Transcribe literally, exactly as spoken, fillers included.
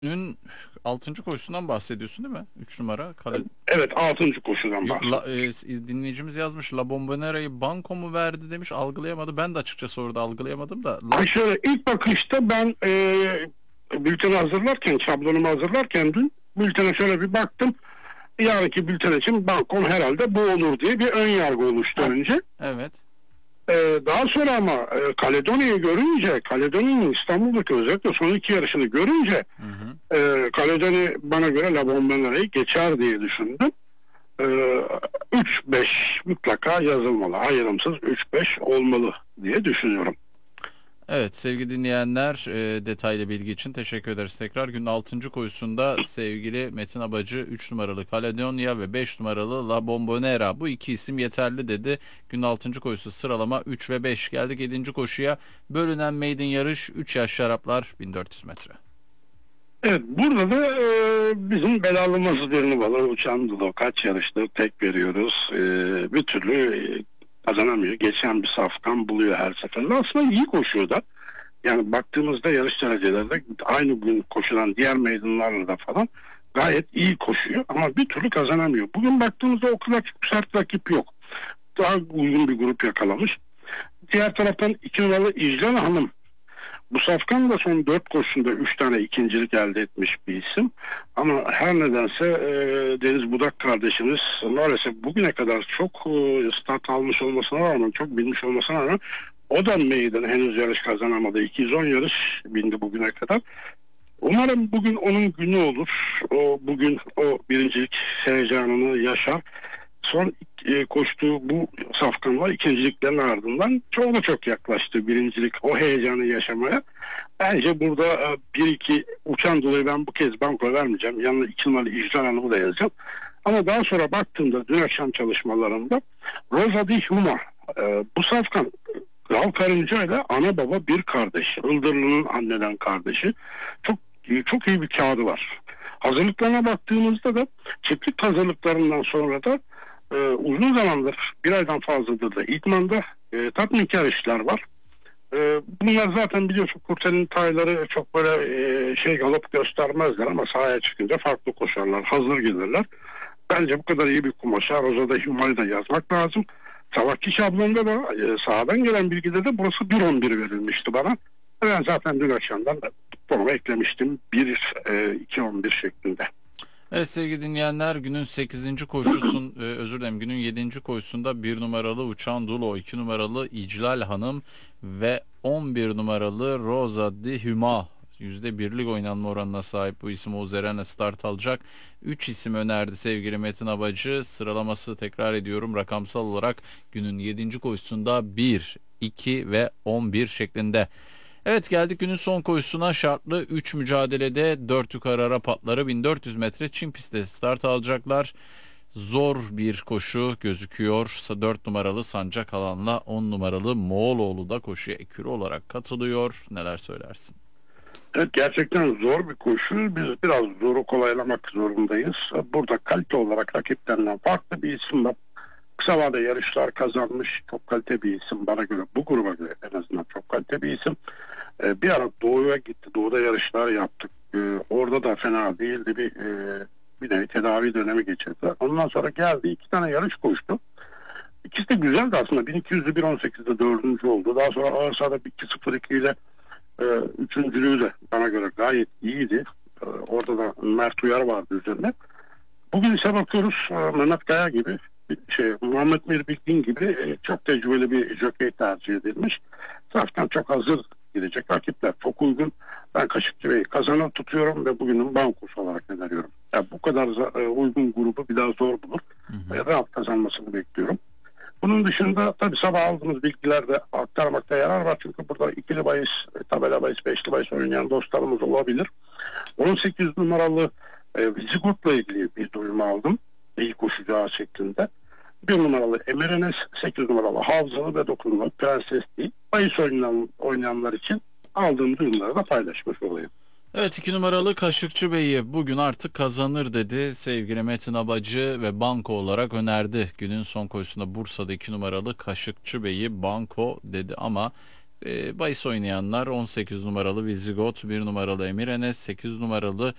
Günün altıncı koşusundan bahsediyorsun değil mi? Üç numara. Kale... Evet, altıncı koşudan Yok, la, bahsediyoruz. e, dinleyicimiz yazmış. La Bomboniera'yı banko mu verdi demiş. Algılayamadı. Ben de açıkçası orada algılayamadım da. La... Ay şöyle, ilk bakışta ben e, bülteni hazırlarken, şablonumu hazırlarken dün bültene şöyle bir baktım. Yarınki bülten için bankom herhalde bu olur diye bir ön yargı oluştu Ha, önce. evet. E, daha sonra ama e, Kaledonya'yı görünce, Kaledonya'nın İstanbul'daki özellikle son iki yarışını görünce Hı hı. e, Kaledonya bana göre La Bomboniera'yı geçer diye düşündüm. üç beş mutlaka yazılmalı. Ayrımsız üç beş olmalı diye düşünüyorum. Evet sevgili dinleyenler, e, detaylı bilgi için teşekkür ederiz tekrar. Günün altıncı koşusunda sevgili Metin Abacı üç numaralı Caledonia ve beş numaralı La Bombonera, bu iki isim yeterli dedi. Günün altıncı koşusu sıralama üç ve beş. Geldik yedinci koşuya. Bölünen maiden yarış, üç yaş şaraplar, bin dört yüz metre. Evet, burada da e, bizim belalımız birini balı uçan Dulo kaç yarıştır tek veriyoruz. E, bir türlü e, kazanamıyor. Geçen bir safkan buluyor her seferinde. Aslında iyi koşuyor da. Yani baktığımızda yarış derecelerinde aynı gün koşulan diğer meydanlarla da falan gayet iyi koşuyor ama bir türlü kazanamıyor. Bugün baktığımızda o kadar çok sert rakip yok. Daha uygun bir grup yakalamış. Diğer taraftan iki numaralı İclal Hanım. Bu safkan da son dört koşusunda üç tane ikincilik elde etmiş bir isim. Ama her nedense e, Deniz Budak kardeşimiz maalesef bugüne kadar çok e, start almış olmasına rağmen, çok bilmiş olmasına rağmen o da meydan henüz yarış kazanamadı. iki yüz on yarış bindi bugüne kadar. Umarım bugün onun günü olur. O bugün o birincilik heyecanını yaşar. Son e, koştuğu bu safkanlar ikinciliklerin ardından çok da çok yaklaştı birincilik o heyecanı yaşamaya. Bence burada e, bir iki uçan dolayı ben bu kez banko vermeyeceğim. Yanına iki numaralı İcran Hanım'ı da yazacağım. Ama daha sonra baktığımda dün akşam çalışmalarımda Rosa di Huma, e, bu safkan Kral Karınca ile ana baba bir kardeş. Ildırlı'nın anneden kardeşi. Çok çok iyi bir kağıdı var. Hazırlıklarına baktığımızda da çiftlik hazırlıklarından sonra da e, uzun zamandır bir aydan fazladır da idmanda e, tatminkar işler var. E, bunlar zaten biliyorsun kurtenin tayları çok böyle e, şey galop göstermezler ama sahaya çıkınca farklı koşarlar, hazır gelirler. Bence bu kadar iyi bir kumaşa Rosada Huma'yı da yazmak lazım. Sabahki şablonda da e, sahadan gelen bilgide de burası bir on bir verilmişti bana. Ben zaten dün akşamdan da forma eklemiştim. bir iki on bir şeklinde. Evet sevgili dinleyenler, günün sekizinci koşusun e, özür dilerim günün yedinci koşusunda bir numaralı Uçan Dulo, iki numaralı İclal Hanım ve on bir numaralı Rosa di Huma yüzde birlik oynanma oranına sahip bu isim Oğuz Eren'e start alacak. üç isim önerdi sevgili Metin Abacı. Sıralaması tekrar ediyorum rakamsal olarak günün yedinci koşusunda bir, iki ve on bir şeklinde. Evet geldik günün son koşusuna. Şartlı üç mücadelede dört yukarı Arap atları bin dört yüz metre çim pistte start alacaklar. Zor bir koşu gözüküyor. dört numaralı Sancak Alan'la on numaralı Moğoloğlu da koşuya ekürü olarak katılıyor. Neler söylersin? Evet, gerçekten zor bir koşu. Biz biraz zoru kolaylamak zorundayız. Burada kalite olarak rakiplerinden farklı bir isim var. Kısa vade yarışlar kazanmış. Çok kalite bir isim bana göre. Bu gruba göre en azından çok kalite bir isim. Ee, bir ara Doğu'ya gitti. Doğu'da yarışlar yaptık. Ee, orada da fena değildi. Bir, e, bir nevi tedavi dönemi geçirdi. Ondan sonra geldi. iki tane yarış koştu. İkisi de güzeldi aslında. bin iki yüzde bir on sekizde dördüncü oldu. Daha sonra ağır sahada iki sıfır iki ile e, üçüncülüğü de bana göre gayet iyiydi. E, orada da Mert Uyar vardı üzerine. Bugün ise bakıyoruz e, Mehmet Kaya gibi şey, Muhammed Mir Bilgin gibi e, çok tecrübeli bir jokey tercih edilmiş. Zaten çok hazır gidecek rakipler. Çok uygun. Ben Kaşıkçı Bey'i kazanır tutuyorum ve bugünün bankosu olarak öneriyorum. Yani bu kadar e, uygun grubu bir daha zor bulur. Hı hı. E, rahat kazanmasını bekliyorum. Bunun dışında tabii sabah aldığımız bilgilerde aktarmakta yarar var. Çünkü burada ikili bahis, tabela bahis, beşli bahis oynayan dostlarımız olabilir. on sekiz numaralı e, Zigurt'la ilgili bir duyum aldım. İyi koşacağı şeklinde. bir numaralı Emerenes, sekiz numaralı Havzalı ve dokuz numaralı Prenses değil. Bahis oynayan, oynayanlar için aldığım duyumları da paylaşmış olayım. Evet iki numaralı Kaşıkçı Bey'i bugün artık kazanır dedi sevgili Metin Abacı ve banko olarak önerdi. Günün son koşusunda Bursa'da iki numaralı Kaşıkçı Bey'i banko dedi ama E, bahis oynayanlar on sekiz numaralı Visigot, bir numaralı Emirenes, sekiz numaralı